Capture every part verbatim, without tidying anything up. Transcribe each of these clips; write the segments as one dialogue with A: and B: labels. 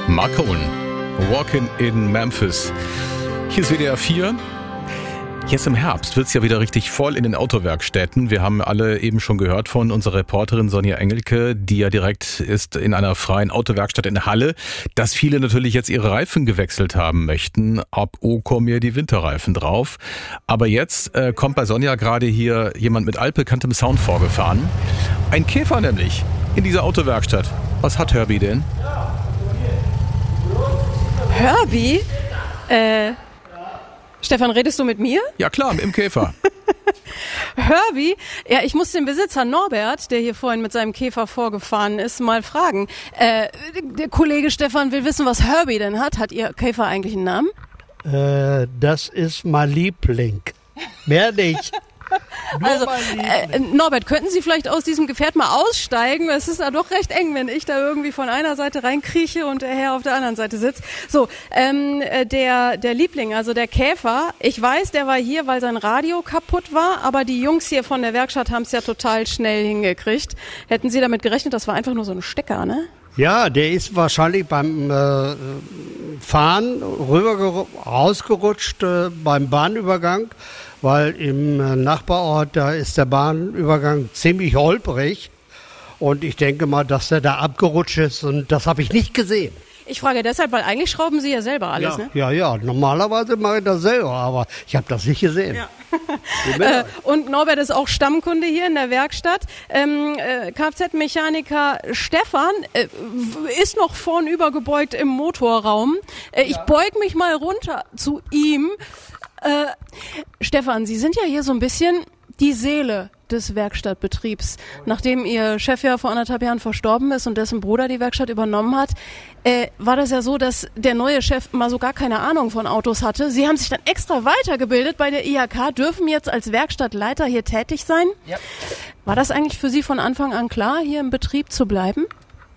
A: Mark Cohen, Walking in Memphis. Hier ist W D R vier. Jetzt im Herbst wird es ja wieder richtig voll in den Autowerkstätten. Wir haben alle eben schon gehört von unserer Reporterin Sonja Engelke, die ja direkt ist in einer freien Autowerkstatt in Halle, dass viele natürlich jetzt ihre Reifen gewechselt haben möchten. Ab O kommen ja die Winterreifen drauf. Aber jetzt äh, kommt bei Sonja gerade hier jemand mit altbekanntem Sound vorgefahren. Ein Käfer nämlich in dieser Autowerkstatt. Was hat Herbie denn?
B: Herbie? Äh... Stefan, redest du mit mir?
A: Ja klar, im Käfer.
B: Herbie? Ja, ich muss den Besitzer Norbert, der hier vorhin mit seinem Käfer vorgefahren ist, mal fragen. Äh, der Kollege Stefan will wissen, was Herbie denn hat. Hat Ihr Käfer eigentlich einen Namen?
C: Äh, das ist mein Liebling. Mehr nicht. Nur
B: also, äh, Norbert, könnten Sie vielleicht aus diesem Gefährt mal aussteigen? Es ist ja doch recht eng, wenn ich da irgendwie von einer Seite reinkrieche und der Herr auf der anderen Seite sitzt. So, ähm, der, der Liebling, also der Käfer, ich weiß, der war hier, weil sein Radio kaputt war, aber die Jungs hier von der Werkstatt haben es ja total schnell hingekriegt. Hätten Sie damit gerechnet, das war einfach nur so ein Stecker, ne?
C: Ja, der ist wahrscheinlich beim äh, Fahren rüber rausgerutscht äh, beim Bahnübergang, weil im äh, Nachbarort, da ist der Bahnübergang ziemlich holprig und ich denke mal, dass der da abgerutscht ist und das habe ich nicht gesehen.
B: Ich frage deshalb, weil eigentlich schrauben Sie ja selber alles,
C: ja,
B: ne?
C: Ja, ja, normalerweise mache ich das selber, aber ich habe das nicht gesehen.
B: Ja. äh, und Norbert ist auch Stammkunde hier in der Werkstatt. Ähm, äh, Kfz-Mechaniker Stefan äh, ist noch vornübergebeugt im Motorraum. Äh, ich ja. beug mich mal runter zu ihm. Äh, Stefan, Sie sind ja hier so ein bisschen die Seele des Werkstattbetriebs. Nachdem Ihr Chef ja vor anderthalb Jahren verstorben ist und dessen Bruder die Werkstatt übernommen hat, äh, war das ja so, dass der neue Chef mal so gar keine Ahnung von Autos hatte. Sie haben sich dann extra weitergebildet bei der I H K, dürfen jetzt als Werkstattleiter hier tätig sein. Ja. War das eigentlich für Sie von Anfang an klar, hier im Betrieb zu bleiben?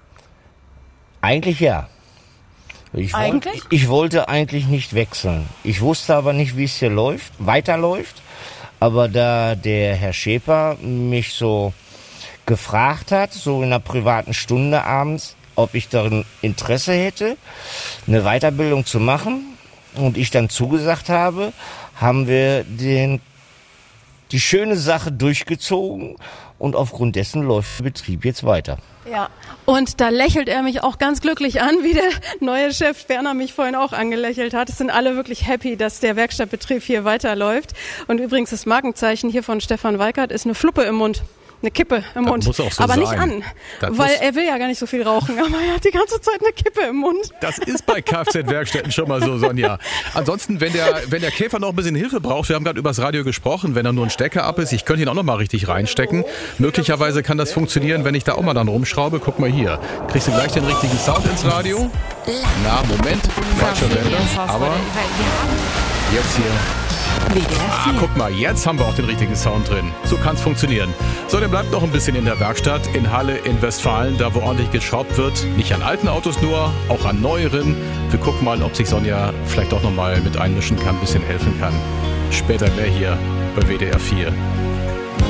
D: Eigentlich ja. Ich,
B: eigentlich?
D: Wollt, ich wollte eigentlich nicht wechseln. Ich wusste aber nicht, wie es hier läuft, weiterläuft. Aber da der Herr Schäper mich so gefragt hat, so in einer privaten Stunde abends, ob ich darin Interesse hätte, eine Weiterbildung zu machen und ich dann zugesagt habe, haben wir den, die schöne Sache durchgezogen und aufgrund dessen läuft der Betrieb jetzt weiter.
B: Ja, und da lächelt er mich auch ganz glücklich an, wie der neue Chef Werner mich vorhin auch angelächelt hat. Es sind alle wirklich happy, dass der Werkstattbetrieb hier weiterläuft. Und übrigens das Markenzeichen hier von Stefan Weikert ist eine Fluppe im Mund. Eine Kippe im
A: Das
B: Mund.
A: muss auch so
B: aber
A: sein.
B: nicht an,
A: Das
B: weil
A: muss-
B: er will ja gar nicht so viel rauchen, aber er hat die ganze Zeit eine Kippe im Mund.
A: Das ist bei Kfz-Werkstätten schon mal so, Sonja. Ansonsten, wenn der, wenn der Käfer noch ein bisschen Hilfe braucht, wir haben gerade übers Radio gesprochen, wenn er nur ein Stecker ab ist, ich könnte ihn auch noch mal richtig reinstecken. Möglicherweise kann das funktionieren, wenn ich da auch mal dann rumschraube. Guck mal hier. Kriegst du gleich den richtigen Sound ins Radio? Na, Moment. Falscher Sender. Aber jetzt hier. Ah, guck mal, jetzt haben wir auch den richtigen Sound drin. So kann es funktionieren. So, dann bleibt noch ein bisschen in der Werkstatt in Halle in Westfalen, da wo ordentlich geschraubt wird. Nicht an alten Autos nur, auch an neueren. Wir gucken mal, ob sich Sonja vielleicht auch noch mal mit einmischen kann, ein bisschen helfen kann. Später mehr hier bei W D R vier.